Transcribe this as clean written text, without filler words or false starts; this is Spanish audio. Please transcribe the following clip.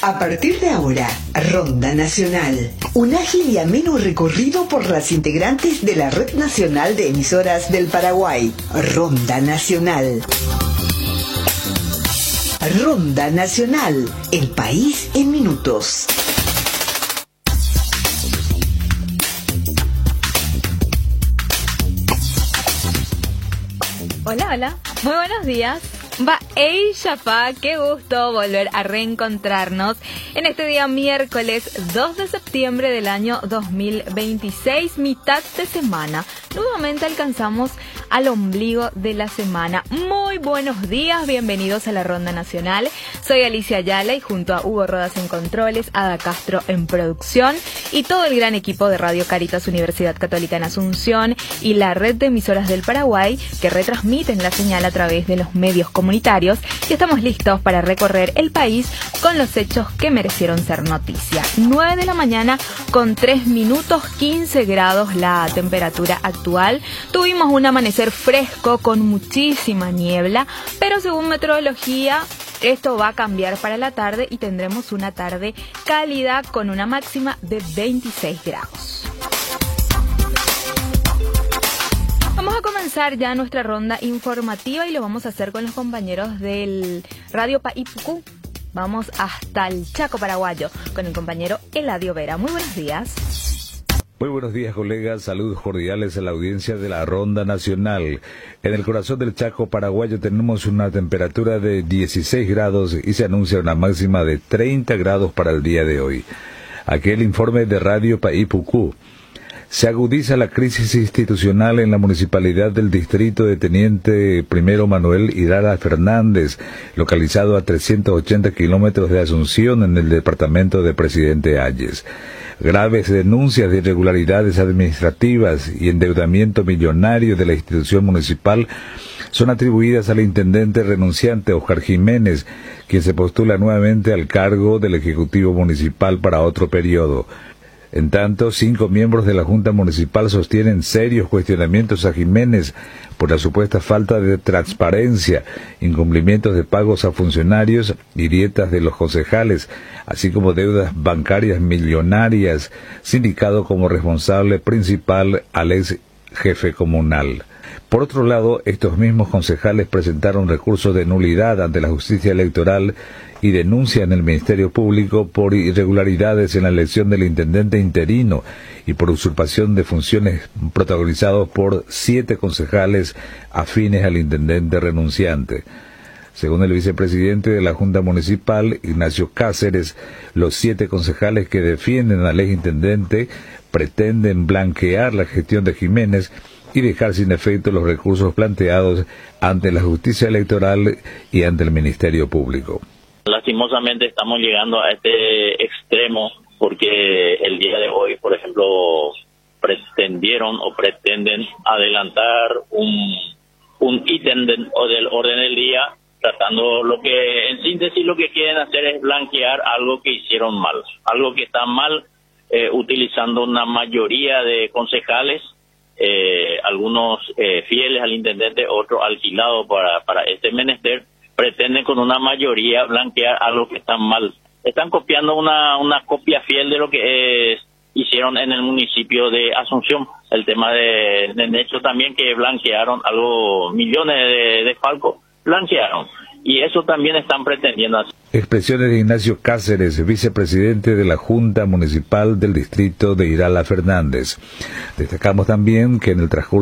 A partir de ahora, Ronda Nacional. Un ágil y ameno recorrido por las integrantes de la Red Nacional de Emisoras del Paraguay. Ronda Nacional. Ronda Nacional. El país en minutos. Hola, hola. Muy buenos días. Ey, Shafá, qué gusto volver a reencontrarnos en este día miércoles 2 de septiembre del año 2026, mitad de semana. Nuevamente alcanzamos al ombligo de la semana. Muy buenos días, bienvenidos a la Ronda Nacional. Soy Alicia Ayala y junto a Hugo Rodas en controles, Ada Castro en producción y todo el gran equipo de Radio Caritas Universidad Católica en Asunción y la red de emisoras del Paraguay que retransmiten la señal a través de los medios comunitarios, y estamos listos para recorrer el país con los hechos que merecieron ser noticia. 9 de la mañana con 3 minutos, 15 grados la temperatura actual. Tuvimos un amanecer fresco con muchísima niebla, pero según meteorología esto va a cambiar para la tarde y tendremos una tarde cálida con una máxima de 26 grados. Vamos a comenzar ya nuestra ronda informativa y lo vamos a hacer con los compañeros del Radio Paipucú. Vamos hasta el Chaco paraguayo con el compañero Eladio Vera. Muy buenos días. Muy buenos días, colegas. Saludos cordiales a la audiencia de la Ronda Nacional. En el corazón del Chaco paraguayo tenemos una temperatura de 16 grados y se anuncia una máxima de 30 grados para el día de hoy. Aquí el informe de Radio Paipucú. Se agudiza la crisis institucional en la municipalidad del distrito de Teniente Primero Manuel Irala Fernández, localizado a 380 kilómetros de Asunción en el departamento de Presidente Hayes. Graves denuncias de irregularidades administrativas y endeudamiento millonario de la institución municipal son atribuidas al intendente renunciante Oscar Jiménez, quien se postula nuevamente al cargo del Ejecutivo Municipal para otro periodo. En tanto, 5 miembros de la Junta Municipal sostienen serios cuestionamientos a Jiménez por la supuesta falta de transparencia, incumplimientos de pagos a funcionarios y dietas de los concejales, así como deudas bancarias millonarias, sindicado como responsable principal al ex jefe comunal. Por otro lado, estos mismos concejales presentaron recursos de nulidad ante la justicia electoral y denuncian el Ministerio Público por irregularidades en la elección del intendente interino y por usurpación de funciones protagonizados por 7 concejales afines al intendente renunciante. Según el vicepresidente de la Junta Municipal, Ignacio Cáceres, los 7 concejales que defienden al ex intendente pretenden blanquear la gestión de Jiménez y dejar sin efecto los recursos planteados ante la justicia electoral y ante el Ministerio Público. Lastimosamente estamos llegando a este extremo porque el día de hoy, por ejemplo, pretendieron o pretenden adelantar un ítem del orden del día, tratando lo que, en síntesis, lo que quieren hacer es blanquear algo que hicieron mal, algo que está mal, utilizando una mayoría de concejales, algunos fieles al intendente, otros alquilados para este menester, pretenden con una mayoría blanquear algo que está mal. Están copiando una copia fiel de lo que hicieron en el municipio de Asunción. El tema de hecho también que blanquearon algo, millones de falcos, blanquearon. Y eso también están pretendiendo hacer. Expresiones de Ignacio Cáceres, vicepresidente de la Junta Municipal del distrito de Irala Fernández. Destacamos también que en el transcurso